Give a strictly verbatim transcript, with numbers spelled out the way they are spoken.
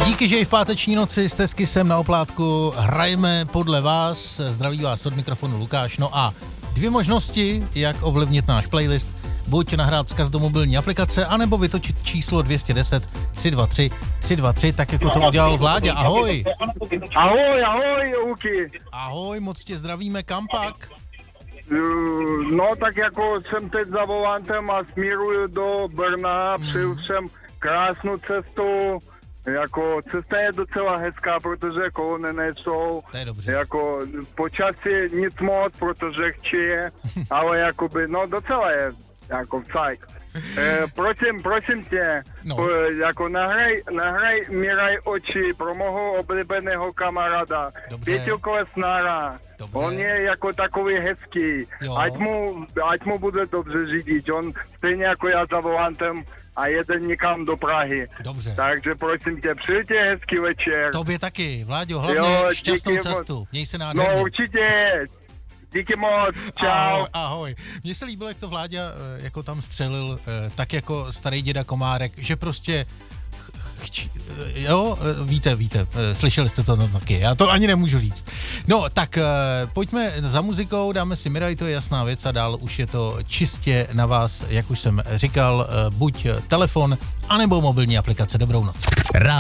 Díky, že i v páteční noci jste s Kissem na oplátku. Hrajeme podle vás. Zdraví vás od mikrofonu Lukáš. No a dvě možnosti, jak ovlivnit náš playlist. Buď nahrát vzkaz do mobilní aplikace, anebo vytočit číslo dvě stě deset tři sta dvacet tři tři sta dvacet tři, tak jako to udělal Vláďa. Ahoj. Ahoj, ahoj, Luky. Ahoj, moc tě zdravíme. Kam pak? No, tak jako jsem teď za volantem a směruju do Brna, mm. přeju všem krásnou cestu. Jako cesta je docela hezká, protože kolony nejsou. To je dobře. Jako počasí nic moc, protože chčije, ale jakoby, no docela je, jako cajk. E, prosím, prosím tě, no. po, jako nahraj, nahraj Miraj oči pro mého oblíbeného kamaráda. Pěťo Klesnára. Dobře. On je jako takový hezký. Ať mu, ať mu bude dobře řídit. On stejně jako já za volantem a jede někam do Prahy. Dobře. Takže prosím tě, přijďte hezký večer. Tobě taky, Vláďo, hlavně jo, šťastnou cestu. Měj se nádherně. No určitě. Díky moc, čau. Ahoj, ahoj. Mně se líbilo, jak to Vláďa jako tam střelil, tak jako starý děda Komárek, že prostě ch- jo, víte, víte, slyšeli jste to taky, já to ani nemůžu říct. No, tak pojďme za muzikou, dáme si Miraj, to je jasná věc a dál už je to čistě na vás, jak už jsem říkal, buď telefon, anebo mobilní aplikace. Dobrou noc.